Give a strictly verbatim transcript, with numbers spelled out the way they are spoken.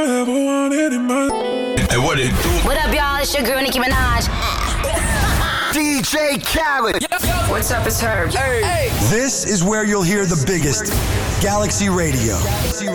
ever wanted in my. Hey, what it do? What up, y'all? It's your girl, Nicki Minaj. D J Khaled. What's up, it's Herb. Hey. This is where you'll hear the biggest Galaxy Radio. Galaxy